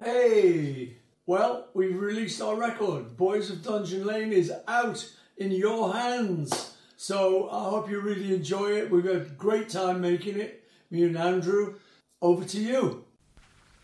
Hey! Well, we've released our record. Boys of Dungeon Lane is out in your hands. So I hope you really enjoy it. We've had a great time making it. Me and Andrew. Over to you.